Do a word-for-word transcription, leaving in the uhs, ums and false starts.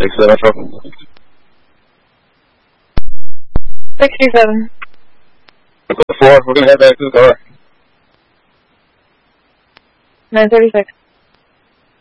sixty-seven, Metro. sixty-seven. Four, we're gonna head back to the car. nine thirty-six.